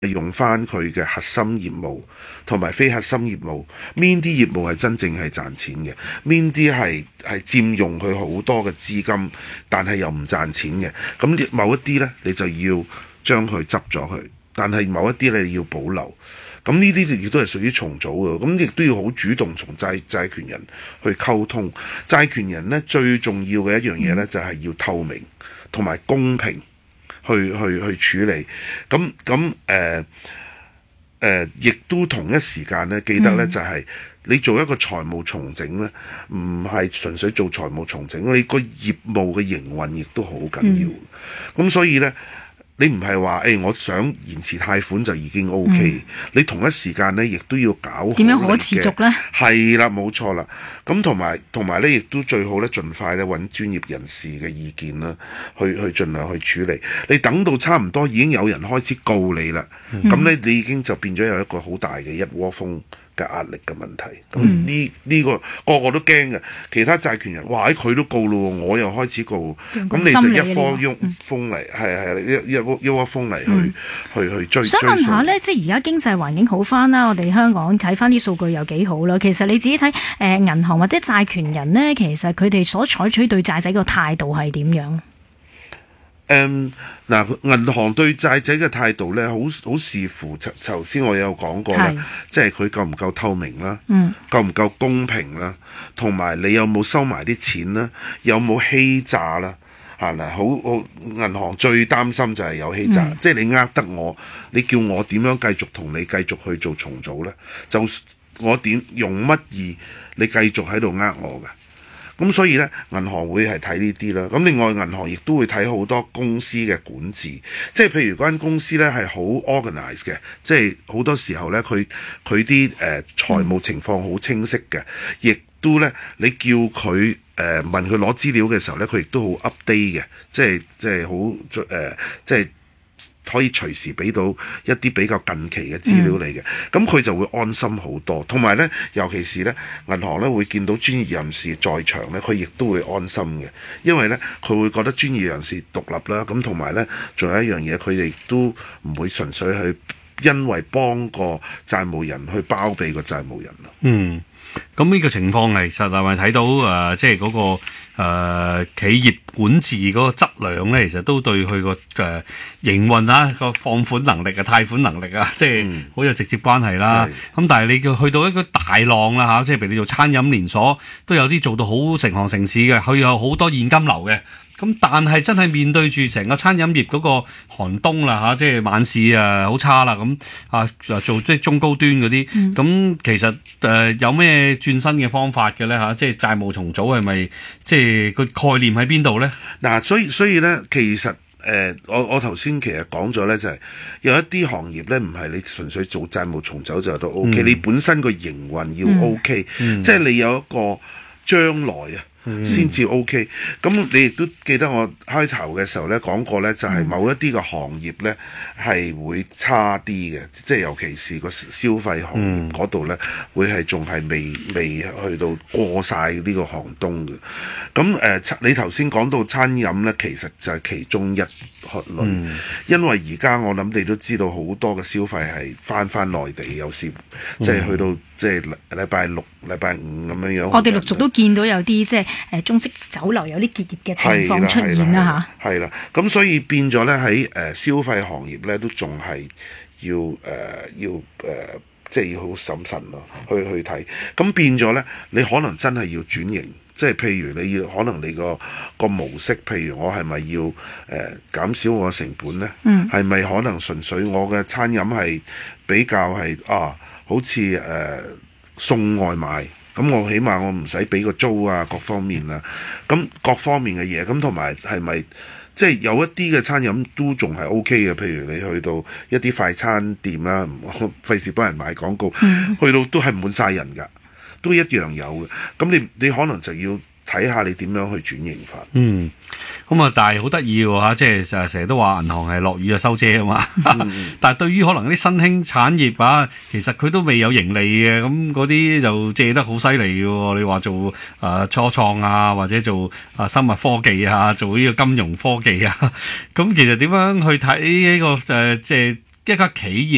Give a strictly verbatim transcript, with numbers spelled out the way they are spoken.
用翻佢嘅核心業務同埋非核心業務，邊啲業務係真正係賺錢嘅，邊啲係係佔用佢好多嘅資金，但係又唔賺錢嘅。咁某一啲呢，你就要將佢執咗佢，但係某一啲你要保留。咁呢啲亦都係屬於重組嘅，咁亦都要好主動從債債權人去溝通。債權人呢，最重要嘅一樣嘢呢，就係要透明同埋公平。去去去處理，咁咁誒誒，亦都同一時間咧，記得咧、嗯、就係你做一個財務重整咧，唔係純粹做財務重整，你個業務嘅營運亦都好緊要。咁、嗯、所以咧，你唔係話誒，我想延遲貸款就已經 O K，嗯、你同一時間咧，亦都要搞好點樣可持續咧？係啦，冇錯啦。咁同埋同埋咧，亦都最好咧，盡快咧揾專業人士嘅意見啦，去去盡量去處理。你等到差唔多已經有人開始告你啦，咁咧、嗯、你已經就變咗有一個好大嘅一窩蜂嘅壓力嘅問題。咁呢呢個個個都驚嘅，其他債權人哇喺佢都告咯，我又開始告，咁你就一窩擁蜂嚟，係係一一窩一窩蜂嚟去、嗯、去去追。 想問下咧，即係而家經濟環境好翻啦，我哋香港睇翻啲數據又幾好啦。其實你自己睇誒銀行或者債權人咧，其實佢哋所採取對債仔嘅態度係點樣？ 誒嗱、um, 銀行對債仔嘅態度咧，好好視乎頭先我有講過啦，即係佢夠唔夠透明啦，嗯、夠唔夠公平啦，同埋你有冇收埋啲錢啦，有冇欺詐啦？係啦，好好銀行最擔心就係有欺詐，嗯、即係你呃得我，你叫我點樣繼續同你繼續去做重組咧？就我點用乜嘢，你繼續喺度呃我嘅？咁所以咧，銀行會係睇呢啲啦。咁另外，銀行亦都會睇好多公司嘅管治，即係譬如嗰間公司咧係好 organized 嘅，即係好多時候咧，佢佢啲誒財務情況好清晰嘅，亦都咧你叫佢誒、呃、問佢攞資料嘅時候咧，佢亦都好 update 嘅，即係即係好誒即係。可以隨時俾到一啲比較近期嘅資料嚟嘅，咁佢、嗯、就會安心好多。同埋咧，尤其是咧，銀行咧會見到專業人士在場咧，佢亦都會安心嘅，因為咧佢會覺得專業人士獨立啦。咁同埋咧，仲有一樣嘢，佢哋都唔會純粹去因為幫個債務人去包庇個債務人咯。 嗯。咁呢個情況其實係咪睇到誒、呃，即係嗰、那個誒、呃、企業管治嗰個質量咧，其實都對佢個誒營運啊個放款能力啊、貸款能力啊，即係好有直接關係啦。咁、嗯、但係你叫去到一個大浪啦嚇，即係譬如你做餐飲連鎖，都有啲做到好成行成市嘅，佢有好多現金流嘅。咁但係真係面對住成個餐飲業嗰個寒冬啦嚇，即係晚市啊好差啦咁啊，做即係中高端嗰啲，咁、嗯、其實誒、呃、有咩轉身嘅方法嘅咧嚇？即係債務重組係咪即係個概念喺邊度咧？ 嗱，所以所以咧，其實誒、呃、我我頭先其實講咗咧，就係有一啲行業咧，唔係你純粹做債務重組就都 O K，、嗯、你本身個營運要 O K，、嗯嗯、即係你有一個將來啊。先至 OK，咁你亦都記得我開頭嘅時候咧講過咧，就係、是、某一啲嘅行業咧係會差啲嘅，即係尤其是個消費行業嗰度咧，會係仲係未未去到過晒呢個寒冬嘅。咁誒、呃，你頭先講到餐飲咧，其實就係其中一類，嗯、因為而家我諗你都知道好多嘅消費係翻翻內地，有時即係去到即係禮拜六、禮拜五咁樣樣。我哋陸續都見到有啲即係。 誒中式酒樓有啲結業嘅情況出現啦嚇， 係啦，咁所以變咗咧喺誒消費行業咧都仲係要誒、呃、要誒、呃、即係要好審慎咯，去去睇，咁變咗咧你可能真係要轉型，即係譬如你要可能你個個模式，譬如我係咪要誒、呃、減少我嘅成本咧？係咪、嗯、可能純粹我嘅餐飲係比較係啊，好似誒、呃、送外賣？咁我起碼我唔使俾個租啊，各方面啊，咁各方面嘅嘢，咁同埋係咪即係有一啲嘅餐飲都仲係 O K 嘅？譬如你去到一啲快餐店啦，我費事幫人賣廣告，嗯、去到都係滿晒人㗎，都一樣有嘅。咁你你可能就要睇下你點樣去轉型法。 嗯，咁啊，但係好得意喎嚇，即係成日都話銀行係落雨就收遮啊嘛。嗯、但係對於可能啲新興產業啊，其實佢都未有盈利嘅，咁嗰啲就借得好犀利嘅喎。你話做誒、呃、初創啊，或者做啊生物科技啊，做呢個金融科技啊，咁其實點樣去睇呢、呢個誒即係一家企業？